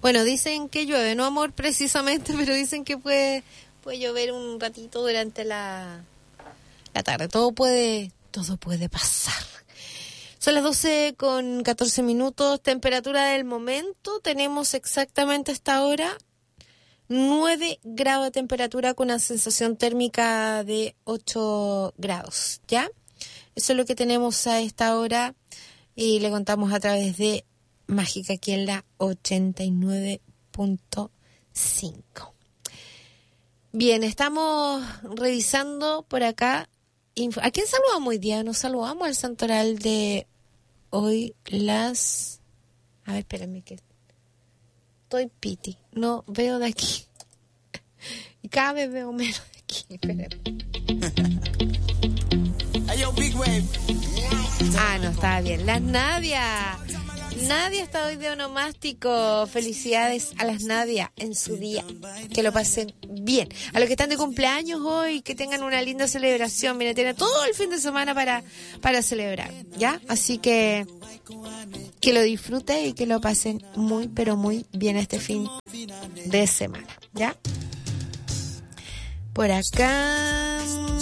Bueno, dicen que llueve, no amor precisamente, pero dicen que puede llover un ratito durante la tarde. Todo puede pasar. Son las 12:14, temperatura del momento. Tenemos exactamente a esta hora 9 grados de temperatura con una sensación térmica de 8 grados, ¿ya? Eso es lo que tenemos a esta hora y le contamos a través de Mágica aquí en la 89.5. Bien, estamos revisando por acá. ¿A quién saludamos hoy día? Nos saludamos al santoral de hoy las... A ver, espérame que... Estoy piti. No veo de aquí. Y cada vez veo menos de aquí. Espérame. No, estaba bien. Las Nadia. Nadia está hoy de onomástico. Felicidades a las Nadia en su día. Que lo pasen bien. A los que están de cumpleaños hoy, que tengan una linda celebración. Mira, tienen todo el fin de semana para celebrar, ¿ya? Así que lo disfruten y que lo pasen muy, pero muy bien este fin de semana, ¿ya? Por acá...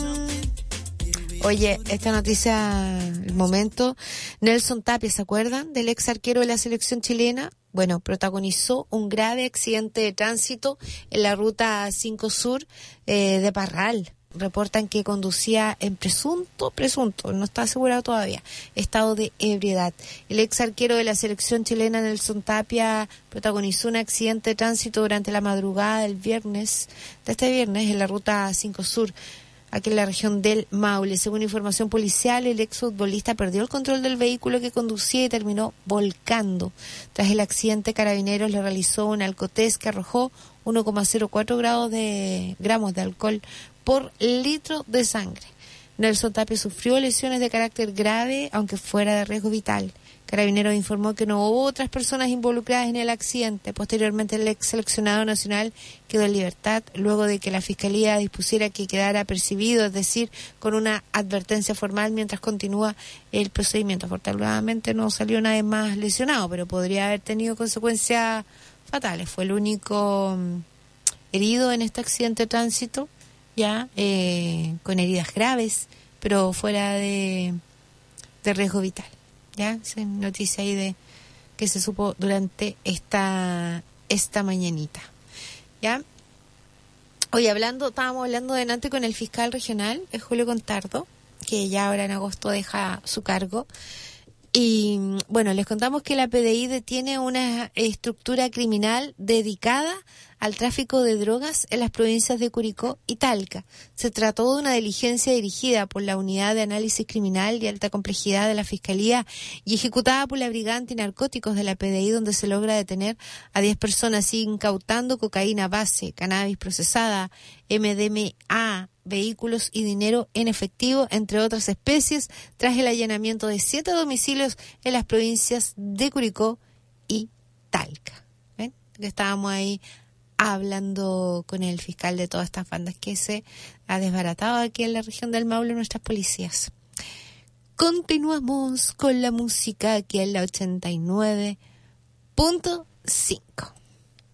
Oye, esta noticia, el momento, Nelson Tapia, ¿se acuerdan? Del ex arquero de la selección chilena. Bueno, protagonizó un grave accidente de tránsito en la ruta 5 Sur de Parral. Reportan que conducía en presunto, no está asegurado todavía, estado de ebriedad. El ex arquero de la selección chilena, Nelson Tapia, protagonizó un accidente de tránsito durante la madrugada de este viernes, en la ruta 5 Sur, aquí en la región del Maule. Según información policial, el exfutbolista perdió el control del vehículo que conducía y terminó volcando. Tras el accidente, Carabineros le realizó un alcotest que arrojó 1,04 gramos de alcohol por litro de sangre. Nelson Tapia sufrió lesiones de carácter grave, aunque fuera de riesgo vital. Carabineros informó que no hubo otras personas involucradas en el accidente. Posteriormente, el ex seleccionado nacional quedó en libertad luego de que la Fiscalía dispusiera que quedara apercibido, es decir, con una advertencia formal mientras continúa el procedimiento. Afortunadamente no salió nadie más lesionado, pero podría haber tenido consecuencias fatales. Fue el único herido en este accidente de tránsito, ya con heridas graves, pero fuera de riesgo vital. Ya, esa noticia ahí de que se supo durante esta mañanita. Ya. Hoy estábamos hablando delante con el fiscal regional, Julio Contardo, que ya ahora en agosto deja su cargo. Y bueno, les contamos que la PDI detiene una estructura criminal dedicada al tráfico de drogas en las provincias de Curicó y Talca. Se trató de una diligencia dirigida por la Unidad de Análisis Criminal y Alta Complejidad de la Fiscalía y ejecutada por la Brigada Antinarcóticos de la PDI, donde se logra detener a 10 personas incautando cocaína base, cannabis procesada, MDMA, vehículos y dinero en efectivo, entre otras especies, tras el allanamiento de 7 domicilios en las provincias de Curicó y Talca. ¿Ven? Que estábamos ahí hablando con el fiscal de todas estas bandas que se ha desbaratado aquí en la región del Maule nuestras policías. Continuamos con la música aquí en la 89.5.